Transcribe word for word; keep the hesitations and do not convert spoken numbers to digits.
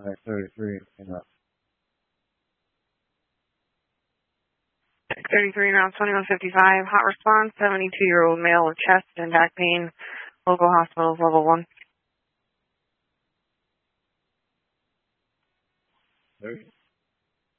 Alright, thirty-three. Hang up. thirty-three now, twenty-one fifty-five. Hot response, seventy-two-year-old male with chest and back pain. Local hospitals, level one. Thirty.